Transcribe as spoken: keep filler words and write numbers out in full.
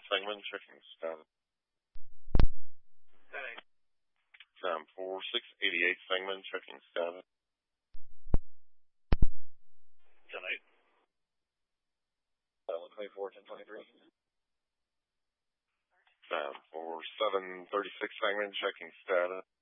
Fangman, checking status. ten eight. Sam four six eighty-eight, Fangman, checking status. ten eight. one twenty-four, ten twenty-three. Sam four seven thirty-six, Fangman, checking status.